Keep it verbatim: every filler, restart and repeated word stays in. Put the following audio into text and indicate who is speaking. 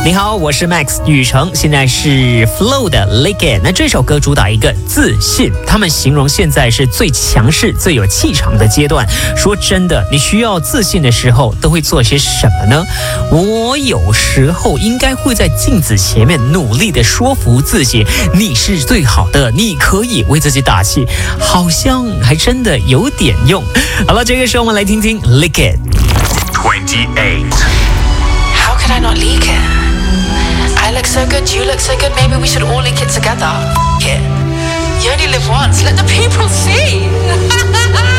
Speaker 1: 你好，我是 Max 雨成，现在是 Flow 的 Lick It。那这首歌主打一个自信，他们形容现在是最强势、最有气场的阶段。说真的，你需要自信的时候，都会做些什么呢？我有时候应该会在镜子前面努力的说服自己，你是最好的，你可以为自己打气，好像还真的有点用。好了，这个时候我们来听听 Lick
Speaker 2: It。twenty-eight。How could I not leak it?I look so good, you look so good, maybe we should all link it together. F it. You only live once, let the people see.